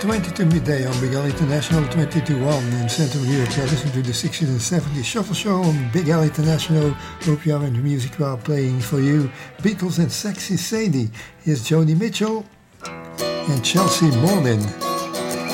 22 midday on Big L International, 22-1 in Central Europe. You're listening to the 60s and 70s Shuffle Show on Big L International. Hope you are in the music while playing for you Beatles and Sexy Sadie. Here's Joni Mitchell and Chelsea Morning.